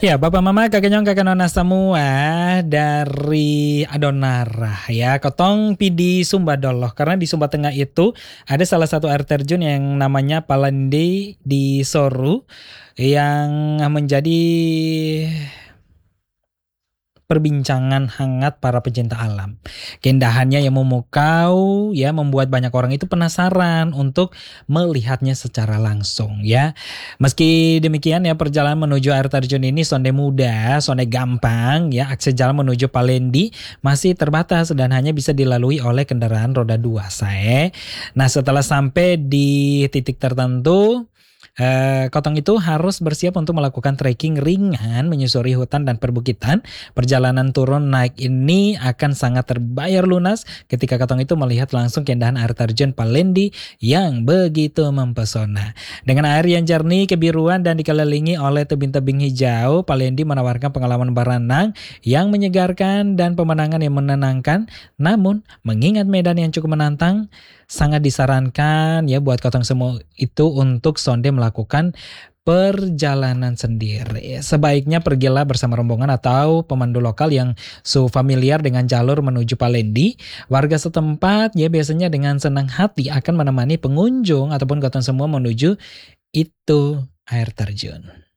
Ya, Bapak Mama, Kakek Nyong, Kakek Nona semua dari Adonara ya. Kotong pidi Sumba Doloh karena di Sumba Tengah itu ada salah satu air terjun yang namanya Palande di Soru yang menjadi perbincangan hangat para pecinta alam. Keindahannya yang memukau ya membuat banyak orang itu penasaran untuk melihatnya secara langsung ya. Meski demikian ya perjalanan menuju air terjun ini sonde mudah, sonde gampang ya. Akses jalan menuju Palendi masih terbatas dan hanya bisa dilalui oleh kendaraan roda 2 sae. Nah, setelah sampai di titik tertentu Kotong itu harus bersiap untuk melakukan trekking ringan menyusuri hutan dan perbukitan. Perjalanan turun naik ini akan sangat terbayar lunas ketika Kotong itu melihat langsung keindahan air terjun Palendi yang begitu mempesona. Dengan air yang jernih, kebiruan dan dikelilingi oleh tebing-tebing hijau, Palendi menawarkan pengalaman berenang yang menyegarkan dan pemandangan yang menenangkan. Namun, mengingat medan yang cukup menantang, sangat disarankan ya buat Kotong semua itu untuk sonde melakukan perjalanan sendiri. Sebaiknya pergilah bersama rombongan atau pemandu lokal yang familiar dengan jalur menuju Palendi. Warga setempat ya biasanya dengan senang hati akan menemani pengunjung ataupun Kotong semua menuju itu air terjun.